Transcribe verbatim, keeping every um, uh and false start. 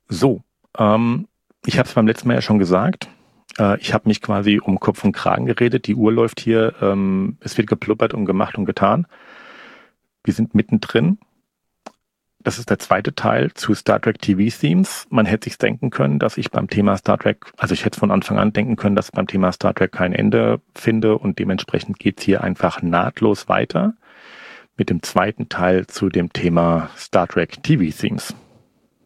So, ähm, ich habe es beim letzten Mal ja schon gesagt. Äh, ich habe mich quasi um Kopf und Kragen geredet. Die Uhr läuft hier. Ähm, es wird gepluppert und gemacht und getan. Wir sind mittendrin. Das ist der zweite Teil zu Star Trek T V-Themes. Man hätte sich denken können, dass ich beim Thema Star Trek, also ich hätte von Anfang an denken können, dass ich beim Thema Star Trek kein Ende finde und dementsprechend geht's hier einfach nahtlos weiter mit dem zweiten Teil zu dem Thema Star Trek T V-Themes.